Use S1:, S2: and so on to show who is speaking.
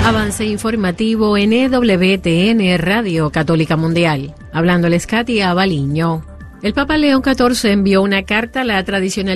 S1: Avance informativo en EWTN Radio Católica Mundial. Hablándoles Katia Baliño. El Papa León XIV envió una carta a la tradicional